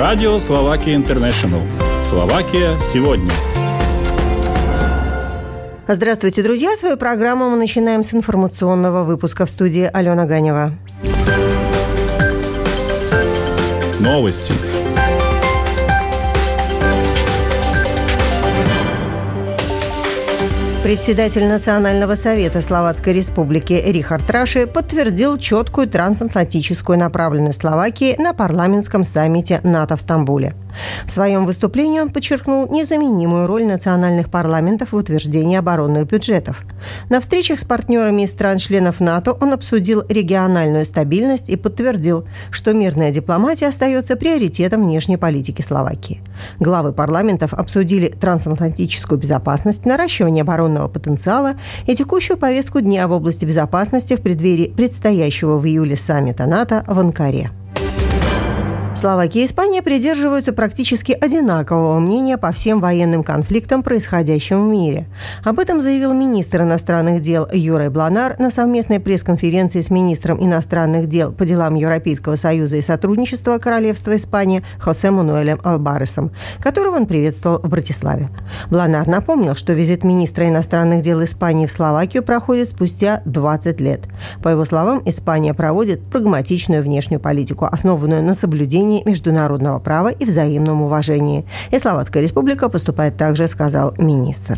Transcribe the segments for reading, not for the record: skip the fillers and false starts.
Радио Словакия Интернешнл. Словакия сегодня. Здравствуйте, друзья! Свою программу мы начинаем с информационного выпуска. В студии Алена Ганева. Новости. Председатель Национального совета Словацкой Республики Рихард Раши подтвердил четкую трансатлантическую направленность Словакии на парламентском саммите НАТО в Стамбуле. В своем выступлении он подчеркнул незаменимую роль национальных парламентов в утверждении оборонных бюджетов. На встречах с партнерами из стран-членов НАТО он обсудил региональную стабильность и подтвердил, что мирная дипломатия остается приоритетом внешней политики Словакии. Главы парламентов обсудили трансатлантическую безопасность, наращивание оборонного потенциала и текущую повестку дня в области безопасности в преддверии предстоящего в июле саммита НАТО в Анкаре. Словакия и Испания придерживаются практически одинакового мнения по всем военным конфликтам, происходящим в мире. Об этом заявил министр иностранных дел Юрай Бланар на совместной пресс-конференции с министром иностранных дел по делам Европейского союза и сотрудничества Королевства Испания Хосе Мануэлем Албаресом, которого он приветствовал в Братиславе. Бланар напомнил, что визит министра иностранных дел Испании в Словакию проходит спустя 20 лет. По его словам, Испания проводит прагматичную внешнюю политику, основанную на соблюдении международного права и взаимном уважении. И Словацкая Республика поступает так же, сказал министр.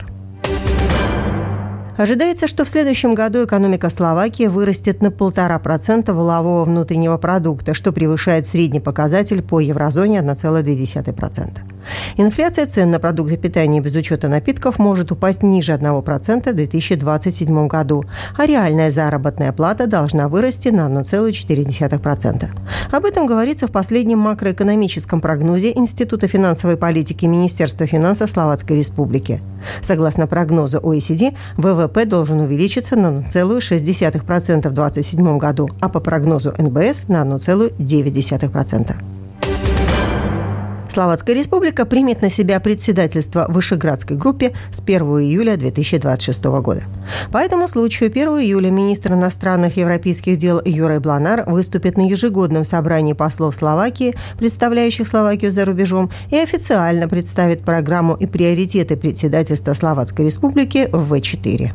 Ожидается, что в следующем году экономика Словакии вырастет на 1,5% валового внутреннего продукта, что превышает средний показатель по еврозоне 1,2%. Инфляция цен на продукты питания без учета напитков может упасть ниже 1% в 2027 году, а реальная заработная плата должна вырасти на 1,4%. Об этом говорится в последнем макроэкономическом прогнозе Института финансовой политики Министерства финансов Словацкой Республики. Согласно прогнозу OECD, ВВП должен увеличиться на 0,6% в 2027 году, а по прогнозу НБС на 1,9%. Словацкая Республика примет на себя председательство в Вышеградской группе с 1 июля 2026 года. По этому случаю 1 июля министр иностранных европейских дел Юрай Бланар выступит на ежегодном собрании послов Словакии, представляющих Словакию за рубежом, и официально представит программу и приоритеты председательства Словацкой Республики в В4.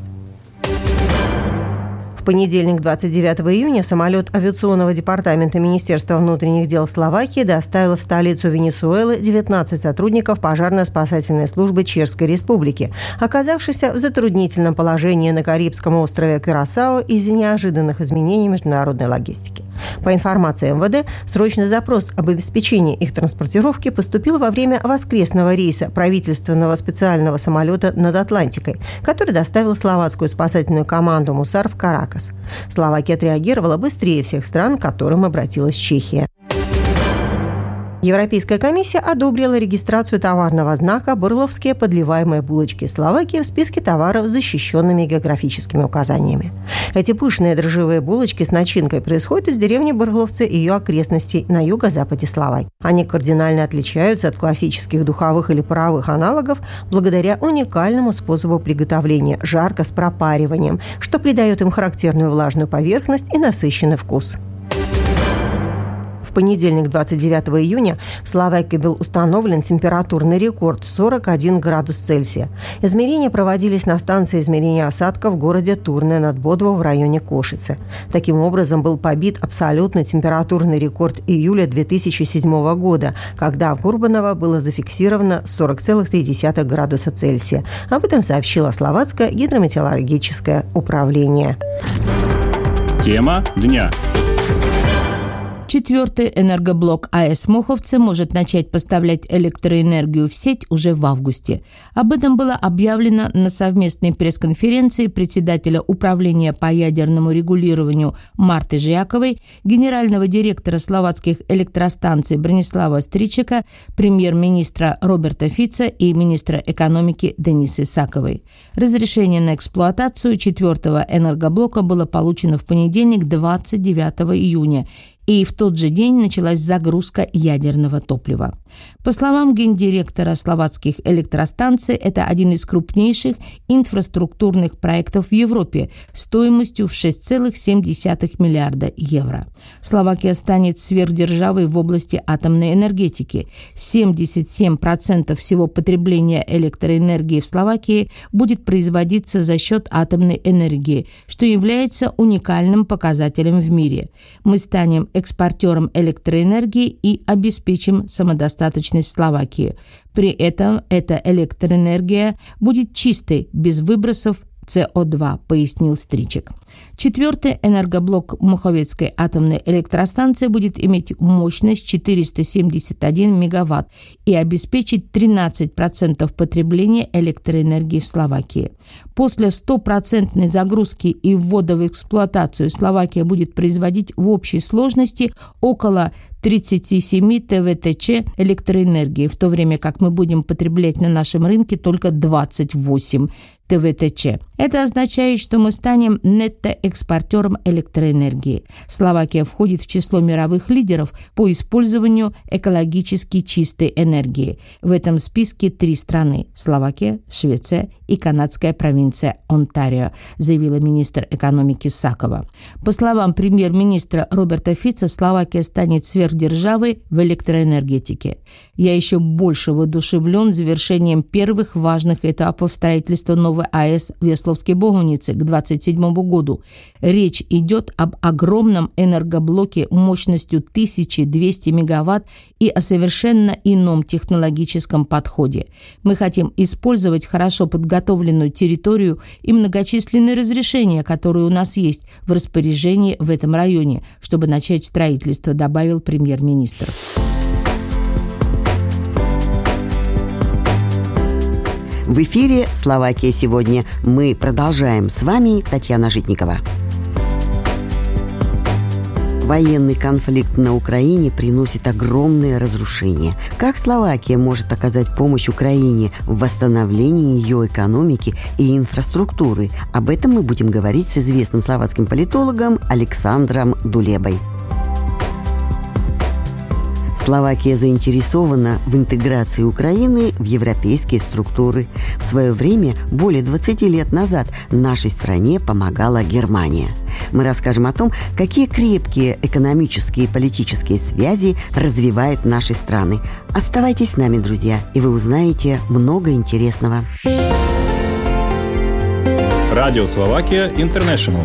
В понедельник, 29 июня, самолет авиационного департамента Министерства внутренних дел Словакии доставил в столицу Венесуэлы 19 сотрудников пожарно-спасательной службы Чешской Республики, оказавшихся в затруднительном положении на Карибском острове Кюрасао из-за неожиданных изменений международной логистики. По информации МВД, срочный запрос об обеспечении их транспортировки поступил во время воскресного рейса правительственного специального самолета над Атлантикой, который доставил словацкую спасательную команду «Мусар» в Каракас. Словакия отреагировала быстрее всех стран, к которым обратилась Чехия. Европейская комиссия одобрила регистрацию товарного знака «Борловские подливаемые булочки Словакии» в списке товаров с защищенными географическими указаниями. Эти пышные дрожжевые булочки с начинкой происходят из деревни Борловцы и ее окрестностей на юго-западе Словакии. Они кардинально отличаются от классических духовых или паровых аналогов благодаря уникальному способу приготовления – жарко с пропариванием, что придает им характерную влажную поверхность и насыщенный вкус. В понедельник, 29 июня, в Словакии был установлен температурный рекорд – 41 градус Цельсия. Измерения проводились на станции измерения осадков в городе Турне над Бодвой в районе Кошицы. Таким образом, был побит абсолютный температурный рекорд июля 2007 года, когда в Курбаново было зафиксировано 40,3 градуса Цельсия. Об этом сообщило Словацкое гидрометеорологическое управление. Тема дня. Четвертый энергоблок АЭС Моховцы может начать поставлять электроэнергию в сеть уже в августе. Об этом было объявлено на совместной пресс-конференции председателя управления по ядерному регулированию Марты Жяковой, генерального директора словацких электростанций Бронислава Стричека, премьер-министра Роберта Фица и министра экономики Денисы Саковой. Разрешение на эксплуатацию четвертого энергоблока было получено в понедельник, 29 июня, и в тот же день началась загрузка ядерного топлива. По словам гендиректора словацких электростанций, это один из крупнейших инфраструктурных проектов в Европе стоимостью в 6,7 миллиарда евро. Словакия станет сверхдержавой в области атомной энергетики. 77% всего потребления электроэнергии в Словакии будет производиться за счет атомной энергии, что является уникальным показателем в мире. Мы станем экспортером электроэнергии и обеспечим самодостаточность Словакии. При этом эта электроэнергия будет чистой, без выбросов СО2, пояснил Стричек. 4-й энергоблок Муховецкой атомной электростанции будет иметь мощность 471 мегаватт и обеспечить 13% потребления электроэнергии в Словакии. После 100% загрузки и ввода в эксплуатацию Словакия будет производить в общей сложности около 37 ТВТЧ электроэнергии, в то время как мы будем потреблять на нашем рынке только 28 ТВТЧ. Это означает, что мы станем нетто-экспортером электроэнергии. Словакия входит в число мировых лидеров по использованию экологически чистой энергии. В этом списке 3 страны – Словакия, Швеция и канадская провинция Онтарио, заявила министр экономики Сакова. По словам премьер-министра Роберта Фица, Словакия станет сверхдержавой в электроэнергетике. Я еще больше воодушевлен завершением первых важных этапов строительства новой АЭС в Весловской Богунице к 2027 году. Речь идет об огромном энергоблоке мощностью 1200 мегаватт и о совершенно ином технологическом подходе. Мы хотим использовать хорошо подготовленную территорию и многочисленные разрешения, которые у нас есть в распоряжении в этом районе, чтобы начать строительство, добавил премьер-министр. В эфире «Словакия сегодня». Мы продолжаем. С вами Татьяна Житникова. Военный конфликт на Украине приносит огромные разрушения. Как Словакия может оказать помощь Украине в восстановлении ее экономики и инфраструктуры? Об этом мы будем говорить с известным словацким политологом Александром Дулебой. Словакия заинтересована в интеграции Украины в европейские структуры. В свое время, более 20 лет назад, нашей стране помогала Германия. Мы расскажем о том, какие крепкие экономические и политические связи развивают наши страны. Оставайтесь с нами, друзья, и вы узнаете много интересного. Радио Словакия Интернешнл.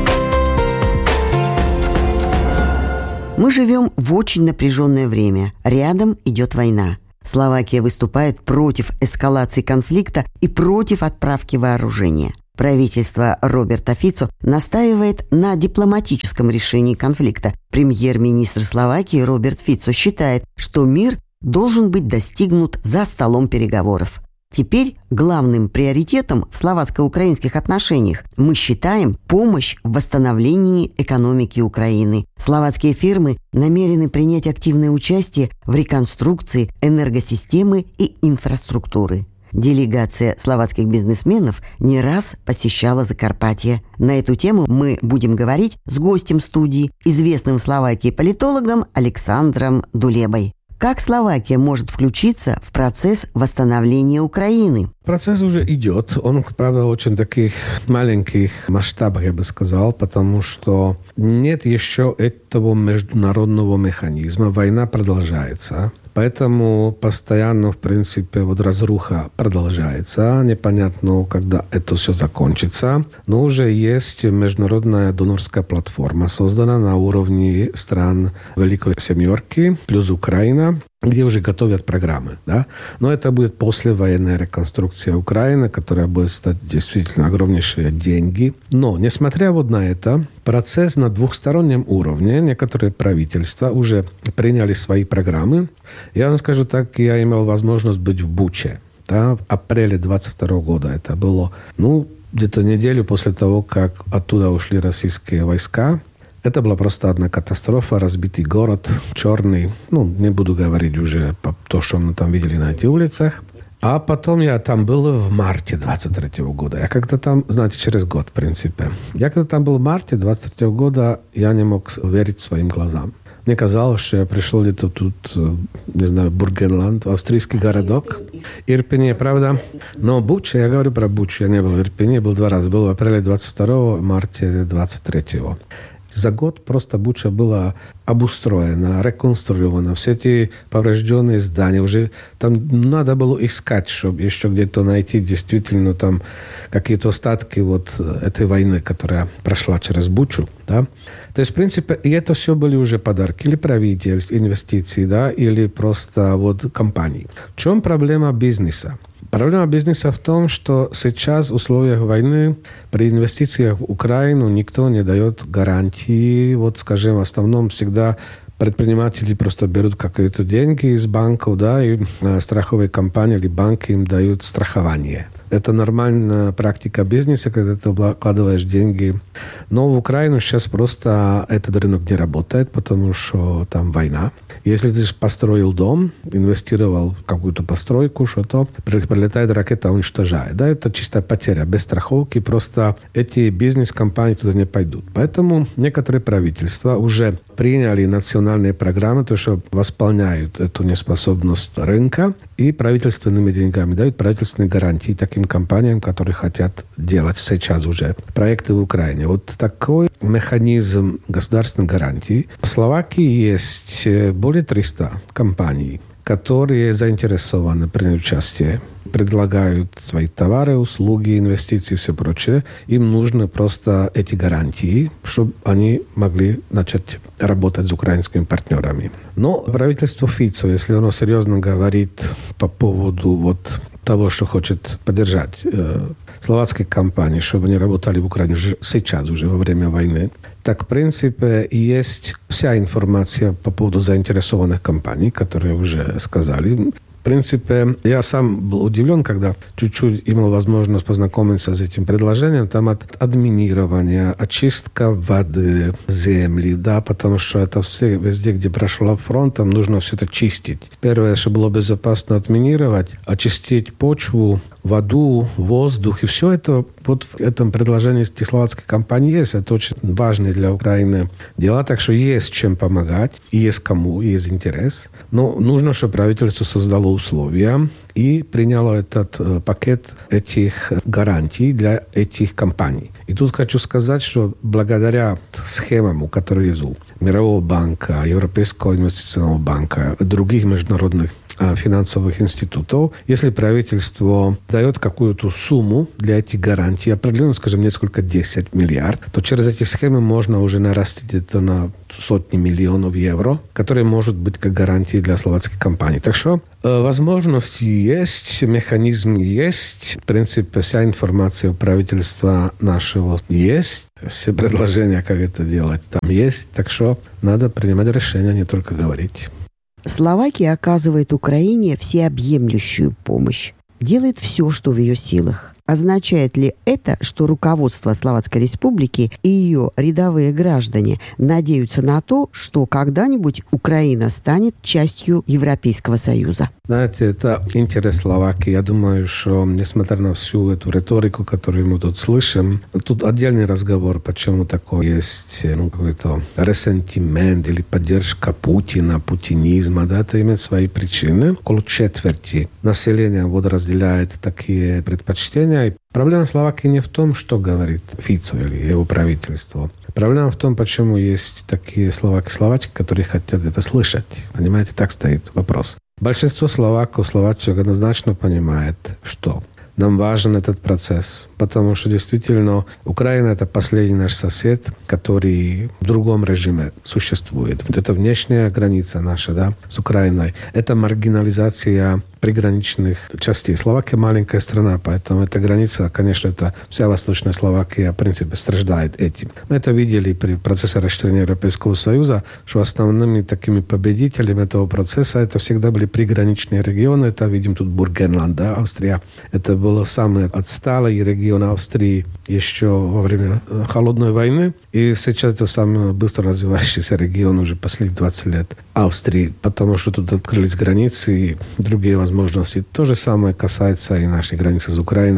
Мы живем в очень напряженное время. Рядом идет война. Словакия выступает против эскалации конфликта и против отправки вооружения. Правительство Роберта Фицо настаивает на дипломатическом решении конфликта. Премьер-министр Словакии Роберт Фицо считает, что мир должен быть достигнут за столом переговоров. Теперь главным приоритетом в словацко-украинских отношениях мы считаем помощь в восстановлении экономики Украины. Словацкие фирмы намерены принять активное участие в реконструкции энергосистемы и инфраструктуры. Делегация словацких бизнесменов не раз посещала Закарпатье. На эту тему мы будем говорить с гостем студии, известным в Словакии политологом Александром Дулебой. Как Словакия может включиться в процесс восстановления Украины? Процесс уже идет. Он, правда, очень таких маленьких масштабах, я бы сказал, потому что нет еще этого международного механизма. Война продолжается. Поэтому постоянно, в принципе, разруха продолжается. Непонятно, когда это все закончится. Но уже есть международная донорская платформа, создана на уровне стран Великой Семерки, плюс Украина, где уже готовят программы. Да? Но это будет послевоенная реконструкция Украины, которая будет стоить действительно огромнейшие деньги. Но, несмотря вот на это, процесс на двухстороннем уровне, некоторые правительства уже приняли свои программы. Я вам скажу так, я имел возможность быть в Буче. Да, в апреле 22 года. Это было, где-то неделю после того, как оттуда ушли российские войска. Это была просто одна катастрофа, разбитый город, черный. Не буду говорить уже по то, что мы там видели на этих улицах. А потом я там был в марте 23 года. Я когда там, знаете, через год, в принципе. Я когда там был в марте 23 года, я не мог верить своим глазам. Мне казалось, что я пришел где-то тут, не знаю, Бургенланд, австрийский городок. Ирпене, правда. Но Буча, я говорю про Бучу, я не был в Ирпене, был 2 раза. Был в апреле 22-го, в марте 23-го. За год просто Буча была обустроена, реконструирована. Все эти поврежденные здания. Уже там надо было искать, чтобы еще где-то найти действительно там какие-то остатки вот этой войны, которая прошла через Бучу. Да? То есть, в принципе, и это все были уже подарки или правительств, инвестиций, да, или просто вот компаний. В чем проблема бизнеса? Проблема бизнеса в том, что сейчас в условиях войны при инвестициях в Украину никто не дает гарантии. Вот, скажем, в основном всегда предприниматели просто берут какие-то деньги из банков, да, и страховые компании или банки им дают страхование. Это нормальная практика бизнеса, когда ты вкладываешь деньги. Но в Украину сейчас просто этот рынок не работает, потому что там война. Если ты построил дом, инвестировал в какую-то постройку, что-то, прилетает ракета, уничтожает. Да, это чистая потеря. Без страховки просто эти бизнес-компании туда не пойдут. Поэтому некоторые правительства уже приняли национальные программы, то, что восполняют эту неспособность рынка, и правительственными деньгами дают правительственные гарантии таким компаниям, которые хотят делать сейчас уже проекты в Украине. Вот такой механизм государственной гарантии. В Словакии есть более 300 компаний, которые заинтересованы принять участие, предлагают свои товары, услуги, инвестиции и все прочее. Им нужны просто эти гарантии, чтобы они могли начать работать с украинскими партнерами. Но правительство Фицо, если оно серьезно говорит по поводу вот того, что хочет поддержать словацкие компании, чтобы они работали в Украине сейчас, уже во время войны, так, в принципе, есть вся информация по поводу заинтересованных компаний, которые уже сказали. В принципе, я сам был удивлен, когда чуть-чуть имел возможность познакомиться с этим предложением. Там от админирования, очистка воды, земли, да, потому что это все везде, где прошла фронт, там нужно все это чистить. Первое, что было безопасно отминировать, очистить почву, воду, воздух. И все это вот в этом предложении этих словацких компаний есть. Это очень важные для Украины дела. Так что есть чем помогать, и есть кому, и есть интерес. Но нужно, чтобы правительство создало условия и приняло этот пакет этих гарантий для этих компаний. И тут хочу сказать, что благодаря схемам, которые есть у Мирового банка, Европейского инвестиционного банка, других международных финансовых институтов, если правительство дает какую-то сумму для этих гарантий, определенно, скажем, несколько 10 миллиардов, то через эти схемы можно уже нарастить это на сотни миллионов евро, которые могут быть как гарантии для словацких компаний. Так что возможности есть, механизм есть, в принципе, вся информация у правительства нашего есть, все предложения, как это делать, там есть. Так что надо принимать решения, не только говорить. Словакия оказывает Украине всеобъемлющую помощь, делает все, что в ее силах. Означает ли это, что руководство Словацкой Республики и ее рядовые граждане надеются на то, что когда-нибудь Украина станет частью Европейского Союза? Знаете, это интерес Словакии. Я думаю, что, несмотря на всю эту риторику, которую мы тут слышим, тут отдельный разговор, почему такое есть какой-то ресентимент или поддержка Путина, путинизма. Да, это имеет свои причины. Около четверти населения разделяет такие предпочтения. И проблема Словакии не в том, что говорит Фицо или его правительство. Проблема в том, почему есть такие словаки, которые хотят это слышать. Понимаете, так стоит вопрос. Большинство словаков однозначно понимает, что нам важен этот процесс, потому что действительно Украина – это последний наш сосед, который в другом режиме существует. Вот это внешняя граница наша, да, с Украиной. Это маргинализация приграничных частей. Словакия маленькая страна, поэтому эта граница, конечно, это вся Восточная Словакия, в принципе, страждает этим. Мы это видели при процессе расширения Европейского Союза, что основными такими победителями этого процесса это всегда были приграничные регионы. Это видим тут Бургенланд, да, Австрия. Это был самый отсталый регион Австрии еще во время Холодной войны. И сейчас это самый быстро развивающийся регион уже последние 20 лет Австрии, потому что тут открылись границы и другие возможности. То же самое касается и нашей границы с Украиной.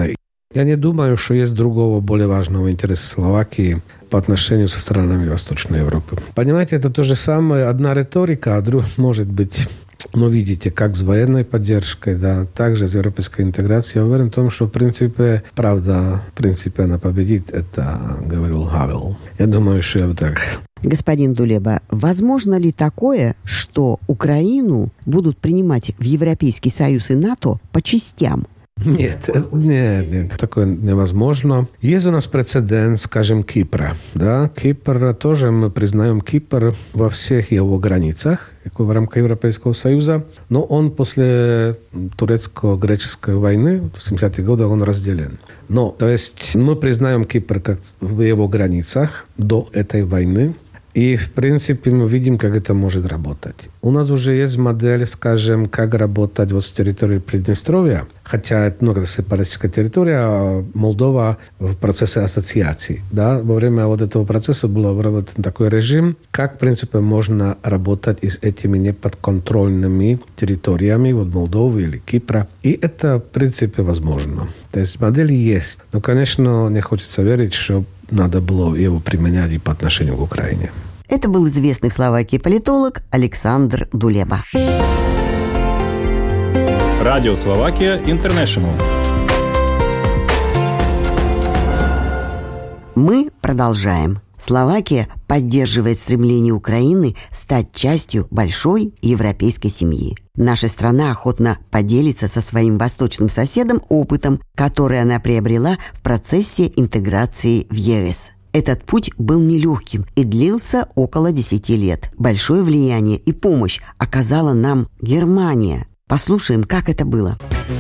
Я не думаю, что есть другого более важного интереса Словакии по отношению со странами Восточной Европы. Понимаете, это то же самое, одна риторика, а другая может быть... Но видите, как с военной поддержкой, да, также с европейской интеграцией. Я уверен в том, что в принципе, правда, в принципе она победит. Это говорил Хавел. Я думаю, что я так. Господин Дулеба, возможно ли такое, что Украину будут принимать в Европейский Союз и НАТО по частям? Нет, такое невозможно. Есть у нас прецедент, скажем, Кипра. Да? Кипр тоже, мы признаем Кипр во всех его границах, в рамках Европейского Союза, но он после турецко-греческой войны в 70-х годах он разделен. Но, то есть, мы признаем Кипр как в его границах до этой войны. И, в принципе, мы видим, как это может работать. У нас уже есть модель, скажем, как работать вот с территорией Приднестровья, хотя это, это сепаратистская территория, а Молдова в процессе ассоциации. Да? Во время вот этого процесса был выработан такой режим, как, в принципе, можно работать и с этими неподконтрольными территориями, вот Молдовы или Кипра. И это, в принципе, возможно. То есть модель есть. Но, конечно, не хочется верить, что надо было его применять и по отношению к Украине. Это был известный в Словакии политолог Александр Дулеба. Радио Словакия Интернешнл. Мы продолжаем. Словакия поддерживает стремление Украины стать частью большой европейской семьи. Наша страна охотно поделится со своим восточным соседом опытом, который она приобрела в процессе интеграции в ЕС. Этот путь был нелегким и длился около 10 лет. Большое влияние и помощь оказала нам Германия. Послушаем, как это было.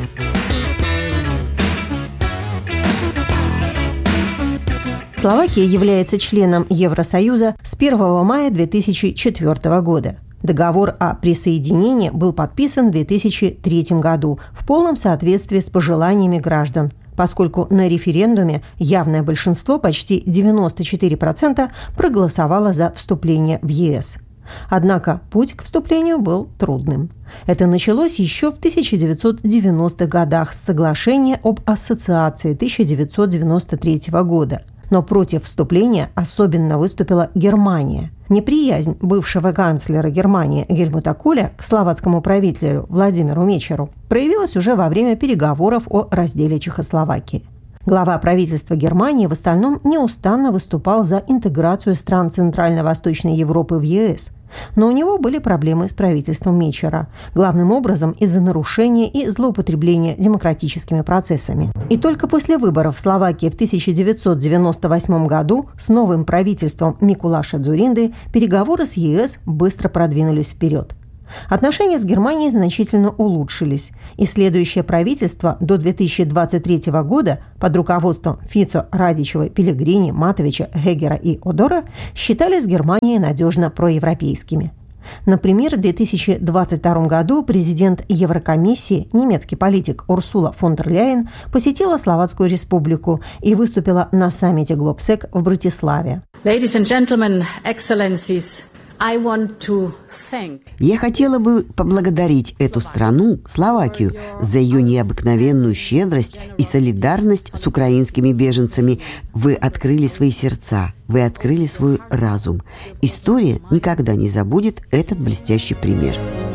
Словакия является членом Евросоюза с 1 мая 2004 года. Договор о присоединении был подписан в 2003 году в полном соответствии с пожеланиями граждан, поскольку на референдуме явное большинство, почти 94%, проголосовало за вступление в ЕС. Однако путь к вступлению был трудным. Это началось еще в 1990-х годах с соглашения об ассоциации 1993 года. Но против вступления особенно выступила Германия. Неприязнь бывшего канцлера Германии Гельмута Коля к словацкому правителю Владимиру Мечеру проявилась уже во время переговоров о разделе Чехословакии. Глава правительства Германии в остальном неустанно выступал за интеграцию стран Центрально-Восточной Европы в ЕС. Но у него были проблемы с правительством Мечера, главным образом из-за нарушения и злоупотребления демократическими процессами. И только после выборов в Словакии в 1998 году с новым правительством Микулаша Дзуринды переговоры с ЕС быстро продвинулись вперед. Отношения с Германией значительно улучшились, и следующее правительство до 2023 года под руководством Фицо, Радичева, Пелегрини, Матовича, Гегера и Одора считали с Германией надежно проевропейскими. Например, в 2022 году президент Еврокомиссии, немецкий политик Урсула фон дер Ляйен, посетила Словацкую республику и выступила на саммите Глобсек в Братиславе. Ladies and gentlemen, excellencies, Я хотела бы поблагодарить эту страну, Словакию, за ее необыкновенную щедрость и солидарность с украинскими беженцами. Вы открыли свои сердца, вы открыли свой разум. История никогда не забудет этот блестящий пример.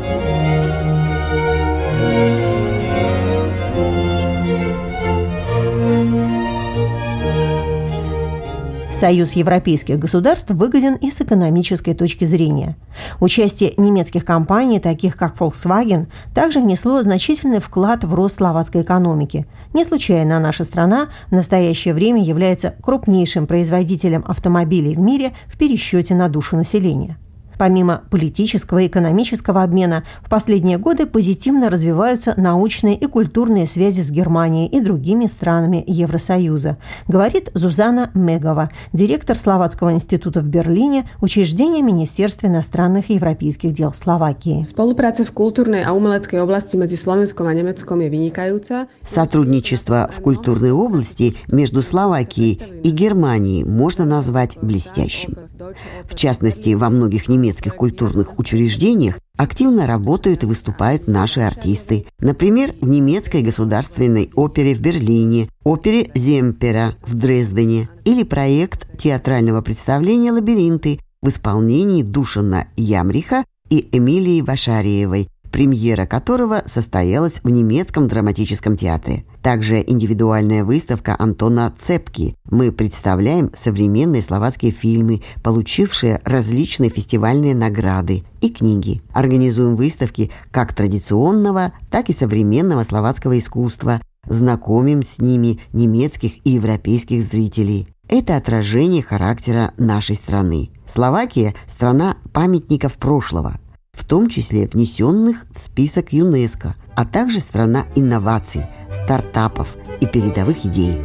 Союз европейских государств выгоден и с экономической точки зрения. Участие немецких компаний, таких как Volkswagen, также внесло значительный вклад в рост словацкой экономики. Не случайно наша страна в настоящее время является крупнейшим производителем автомобилей в мире в пересчете на душу населения. Помимо политического и экономического обмена, в последние годы позитивно развиваются научные и культурные связи с Германией и другими странами Евросоюза, говорит Зузана Мегова, директор Словацкого института в Берлине, учреждения Министерства иностранных и европейских дел Словакии. Спolupráca v kultúrnej a umeleckej oblasti medzi Slovenskom a Nemeckom je vynikajúca. Сотрудничество в культурной области между Словакией и Германией можно назвать блестящим. В частности, во многих немецких немецких культурных учреждениях активно работают и выступают наши артисты. Например, в немецкой государственной опере в Берлине, опере Земпера в Дрездене или проект театрального представления «Лабиринты» в исполнении Душана Ямриха и Эмилии Вашариевой, премьера которого состоялась в немецком драматическом театре. Также индивидуальная выставка Антона Цепки. Мы представляем современные словацкие фильмы, получившие различные фестивальные награды, и книги. Организуем выставки как традиционного, так и современного словацкого искусства. Знакомим с ними немецких и европейских зрителей. Это отражение характера нашей страны. Словакия – страна памятников прошлого, в том числе внесенных в список ЮНЕСКО, а также страна инноваций, стартапов и передовых идей.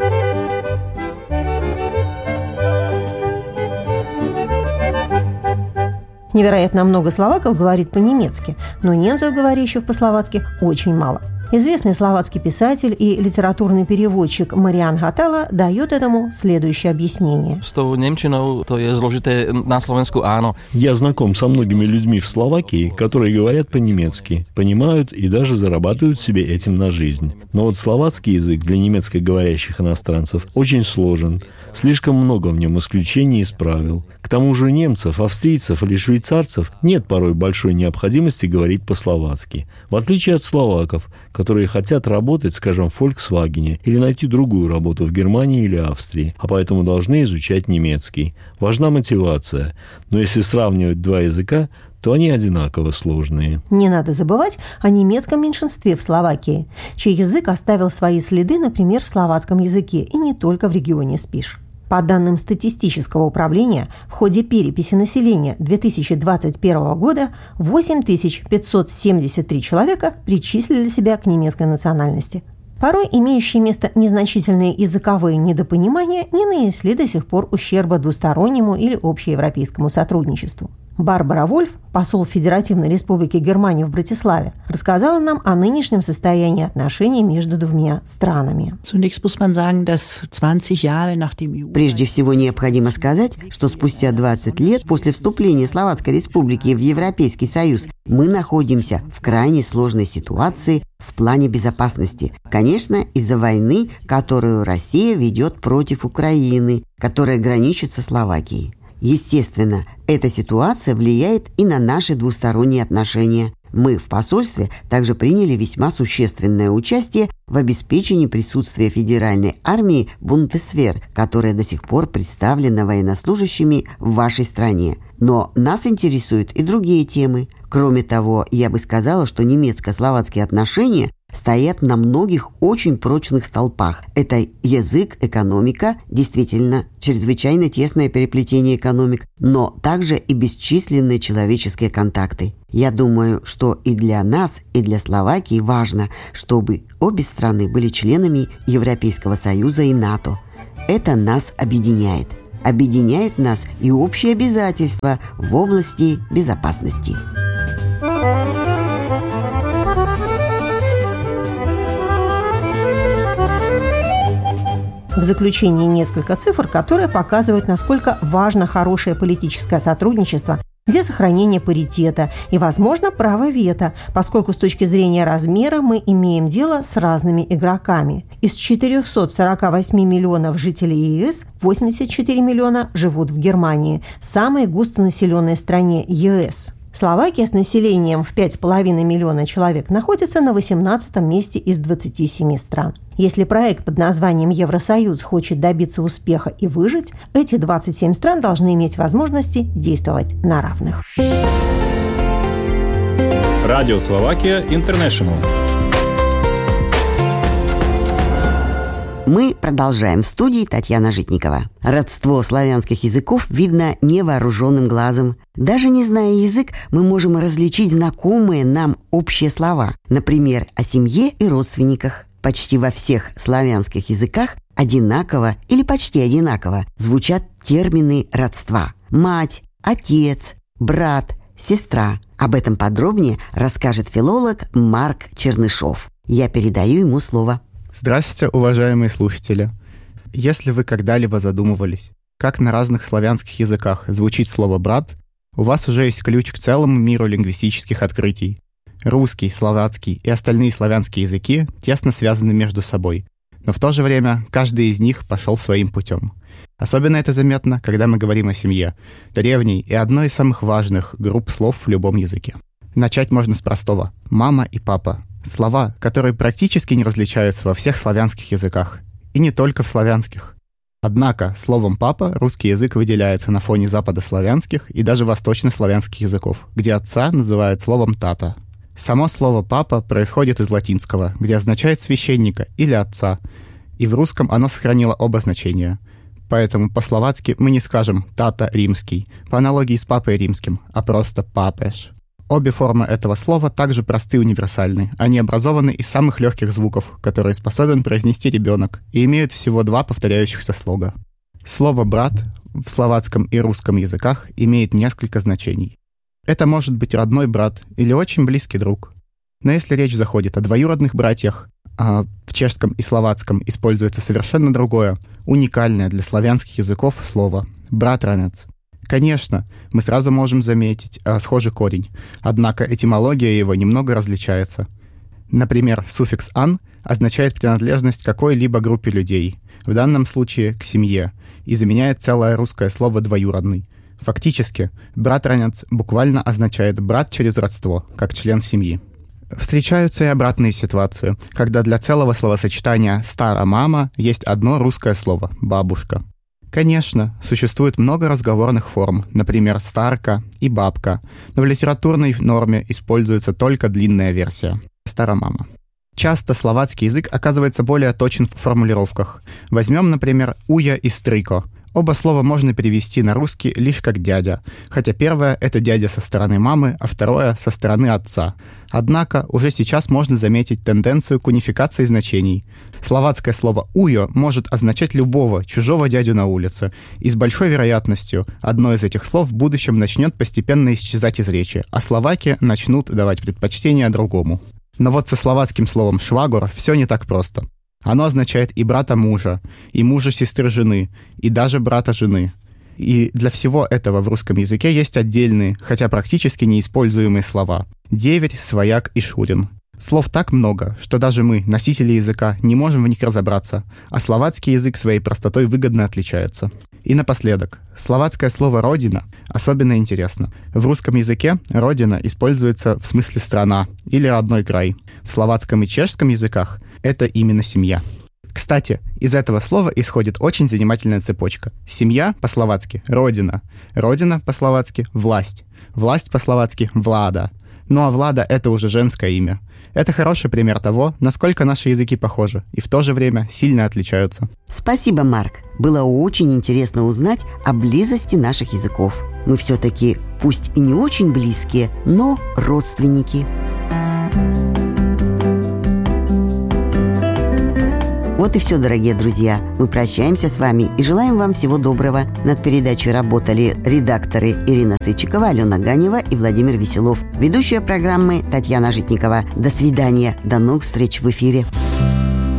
Невероятно много словаков говорит по-немецки, но немцев, говорящих по-словацки, очень мало. Известный словацкий писатель и литературный переводчик Мариан Гатала дает этому следующее объяснение. С tou немчиnou to je zložité na Slovensku, áno. Я знаком со многими людьми в Словакии, которые говорят по-немецки, понимают и даже зарабатывают себе этим на жизнь. Но вот словацкий язык для немецкоговорящих иностранцев очень сложен. Слишком много в нем исключений из правил. К тому же у немцев, австрийцев или швейцарцев нет порой большой необходимости говорить по-словацки. В отличие от словаков, которые хотят работать, скажем, в Volkswagen или найти другую работу в Германии или Австрии, а поэтому должны изучать немецкий. Важна мотивация. Но если сравнивать два языка, то они одинаково сложные. Не надо забывать о немецком меньшинстве в Словакии, чей язык оставил свои следы, например, в словацком языке, и не только в регионе Спиш. По данным статистического управления, в ходе переписи населения 2021 года 8573 человека причислили себя к немецкой национальности. Порой имеющие место незначительные языковые недопонимания не нанесли до сих пор ущерба двустороннему или общеевропейскому сотрудничеству. Барбара Вольф, посол Федеративной Республики Германии в Братиславе, рассказала нам о нынешнем состоянии отношений между двумя странами. Прежде всего необходимо сказать, что спустя 20 лет после вступления Словацкой Республики в Европейский Союз мы находимся в крайне сложной ситуации в плане безопасности. Конечно, из-за войны, которую Россия ведет против Украины, которая граничит со Словакией. Естественно, эта ситуация влияет и на наши двусторонние отношения. Мы в посольстве также приняли весьма существенное участие в обеспечении присутствия федеральной армии Бундесвер, которая до сих пор представлена военнослужащими в вашей стране. Но нас интересуют и другие темы. Кроме того, я бы сказала, что немецко-словацкие отношения стоят на многих очень прочных столпах. Это язык, экономика, действительно, чрезвычайно тесное переплетение экономик, но также и бесчисленные человеческие контакты. Я думаю, что и для нас, и для Словакии важно, чтобы обе страны были членами Европейского Союза и НАТО. Это нас объединяет. Объединяют нас и общие обязательства в области безопасности. В заключение несколько цифр, которые показывают, насколько важно хорошее политическое сотрудничество для сохранения паритета и, возможно, права вето, поскольку с точки зрения размера мы имеем дело с разными игроками. Из 448 миллионов жителей ЕС 84 миллиона живут в Германии, самой густонаселенной стране ЕС. Словакия с населением в 5,5 миллиона человек находится на 18 месте из 27 стран. Если проект под названием Евросоюз хочет добиться успеха и выжить, эти 27 стран должны иметь возможности действовать на равных. Радио Словакия Интернешнл. Мы продолжаем. В студии Татьяна Житникова. Родство славянских языков видно невооруженным глазом. Даже не зная язык, мы можем различить знакомые нам общие слова. Например, о семье и родственниках. Почти во всех славянских языках одинаково или почти одинаково звучат термины родства. Мать, отец, брат, сестра. Об этом подробнее расскажет филолог Марк Чернышов. Я передаю ему слово. Здравствуйте, уважаемые слушатели! Если вы когда-либо задумывались, как на разных славянских языках звучит слово «брат», у вас уже есть ключ к целому миру лингвистических открытий. Русский, словацкий и остальные славянские языки тесно связаны между собой, но в то же время каждый из них пошел своим путем. Особенно это заметно, когда мы говорим о семье, древней и одной из самых важных групп слов в любом языке. Начать можно с простого «мама» и «папа». Слова, которые практически не различаются во всех славянских языках. И не только в славянских. Однако словом «папа» русский язык выделяется на фоне западославянских и даже восточнославянских языков, где отца называют словом «тата». Само слово «папа» происходит из латинского, где означает священника или отца, и в русском оно сохранило оба значения. Поэтому по-словацки мы не скажем «тата римский», по аналогии с папой римским, а просто «папеш». Обе формы этого слова также просты и универсальны. Они образованы из самых легких звуков, которые способен произнести ребенок, и имеют всего 2 повторяющихся слога. Слово «брат» в словацком и русском языках имеет несколько значений. Это может быть родной брат или очень близкий друг. Но если речь заходит о двоюродных братьях, а в чешском и словацком используется совершенно другое, уникальное для славянских языков слово «братранец». Конечно, мы сразу можем заметить схожий корень, однако этимология его немного различается. Например, суффикс «ан» означает принадлежность к какой-либо группе людей, в данном случае к семье, и заменяет целое русское слово «двоюродный». Фактически, братранец буквально означает «брат через родство», как член семьи. Встречаются и обратные ситуации, когда для целого словосочетания «стара мама» есть одно русское слово «бабушка». Конечно, существует много разговорных форм, например, «старка» и «бабка», но в литературной норме используется только длинная версия «старомама». Часто словацкий язык оказывается более точен в формулировках. Возьмем, например, «уя» и «стрыко». Оба слова можно перевести на русский лишь как «дядя», хотя первое — это дядя со стороны мамы, а второе — со стороны отца. Однако уже сейчас можно заметить тенденцию к унификации значений. Словацкое слово «уйо» может означать любого чужого дядю на улице, и с большой вероятностью одно из этих слов в будущем начнет постепенно исчезать из речи, а словаки начнут давать предпочтение другому. Но вот со словацким словом «швагор» все не так просто. Оно означает и брата мужа, и мужа сестры жены, и даже брата жены. И для всего этого в русском языке есть отдельные, хотя практически неиспользуемые слова – деверь, свояк и шурин. Слов так много, что даже мы, носители языка, не можем в них разобраться, а словацкий язык своей простотой выгодно отличается. И напоследок, словацкое слово «родина» особенно интересно. В русском языке «родина» используется в смысле «страна» или «родной край». В словацком и чешском языках это именно семья. Кстати, из этого слова исходит очень занимательная цепочка. Семья по-словацки – родина. Родина по-словацки – власть. Власть по-словацки – влада. Ну а влада – это уже женское имя. Это хороший пример того, насколько наши языки похожи и в то же время сильно отличаются. Спасибо, Марк. Было очень интересно узнать о близости наших языков. Мы все-таки, пусть и не очень близкие, но родственники. Вот и все, дорогие друзья. Мы прощаемся с вами и желаем вам всего доброго. Над передачей работали редакторы Ирина Сычикова, Алена Ганева и Владимир Веселов. Ведущая программы Татьяна Житникова. До свидания. До новых встреч в эфире.